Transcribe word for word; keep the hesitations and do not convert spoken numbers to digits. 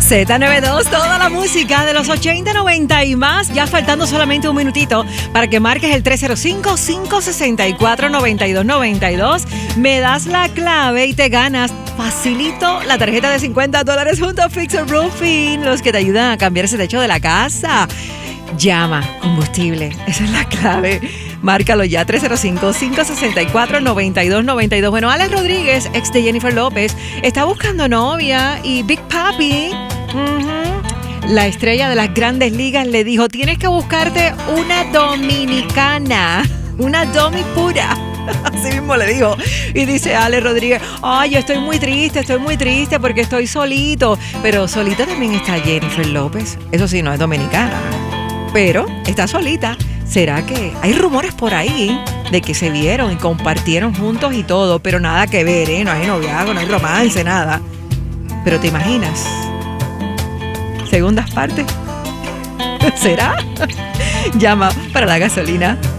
Z noventa y dos, toda la música de los ochenta, noventa y más. Ya faltando solamente un minutito para que marques el tres cero cinco, cinco seis cuatro, nueve dos nueve dos. Me das la clave y te ganas facilito la tarjeta de cincuenta dólares junto a Fixer Roofing, los que te ayudan a cambiar ese techo de la casa. Llama, combustible, esa es la clave. Márcalo ya, tres cero cinco, cinco seis cuatro, nueve dos nueve dos. Bueno, Alex Rodríguez, ex de Jennifer López, está buscando novia y Big Papi, uh-huh, la estrella de las grandes ligas, le dijo, tienes que buscarte una dominicana, una domi pura. Así mismo le dijo. Y dice Alex Rodríguez, ay, yo estoy muy triste, estoy muy triste porque estoy solito. Pero solita también está Jennifer López. Eso sí, no es dominicana, pero está solita. ¿Será que hay rumores por ahí de que se vieron y compartieron juntos y todo, pero nada que ver, ¿eh? No hay noviazgo, no hay romance, nada? Pero ¿te imaginas? ¿Segundas partes? ¿Será? Llama para la gasolina.